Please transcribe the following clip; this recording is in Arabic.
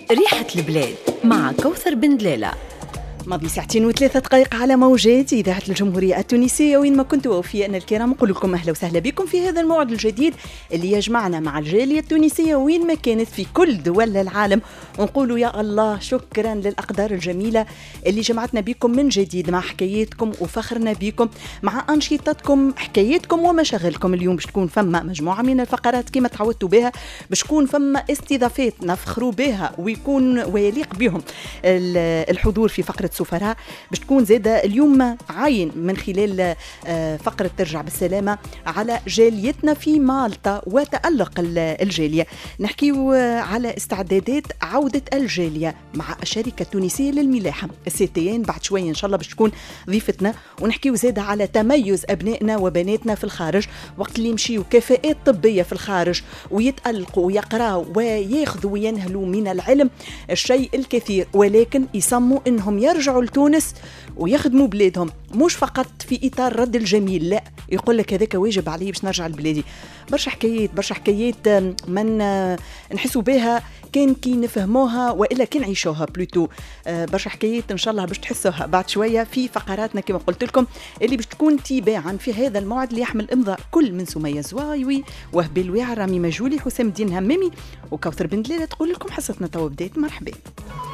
ريحة البلاد مع كوثر بن دلالة. ماضي 2:03 على موجات إذاعة الجمهورية التونسية. وين ما كنتوا وفيائنا الكرام نقول لكم أهلا وسهلا بكم في هذا الموعد الجديد اللي يجمعنا مع الجالية التونسية وين ما كانت في كل دول العالم، ونقولوا يا الله شكرا للأقدار الجميلة اللي جمعتنا بكم من جديد مع حكاياتكم وفخرنا بكم مع أنشطتكم حكاياتكم ومشاغلكم. اليوم باش تكون فما مجموعة من الفقرات كما تعودتوا بها، باش تكون فما استضافات نفخروا بها ويكون ويليق بهم الحضور في فقرة سفراء. باش تكون زادة اليوم عاين من خلال فقرة ترجع بالسلامة على جاليتنا في مالطا وتألق الجالية. نحكيو على استعدادات عودة الجالية مع الشركة التونسية للملاحة السيتيان بعد شوية إن شاء الله باش تكون ضيفتنا. ونحكيو زادة على تميز أبنائنا وبناتنا في الخارج وقت اللي يمشيوا كفاءات طبية في الخارج ويتألقوا ويقراوا وياخذوا وينهلوا من العلم الشيء الكثير، ولكن يصموا إنهم يرجعوا لتونس ويخدموا بلادهم، مش فقط في إطار رد الجميل، لا يقول لك هذاك واجب علي باش نرجع لبلادي. برشا حكايات من نحسوا بها كان كي نفهموها وإلا كي نعيشوها بلوتو. برشا حكايات إن شاء الله باش تحسوها بعد شوية في فقراتنا كما قلت لكم اللي باش تكون تباعا في هذا الموعد اللي يحمل إمضاء كل من سمية زوايوي وهبي الويع رامي مجولي حسام الدين همامي وكوثر بن دلالة. تقول لكم حصتنا تو بداية. مرحبا.